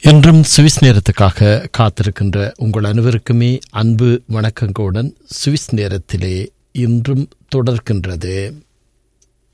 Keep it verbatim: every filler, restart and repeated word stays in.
இன்றும் சுவிஸ் நேரத்துக்காக காத்திருக்கின்ற உங்கள் அனைவருக்குமே அன்பு வணக்கங்களுடன் சுவிஸ் நேரத்திலே இன்றும் தொடர்கின்றது.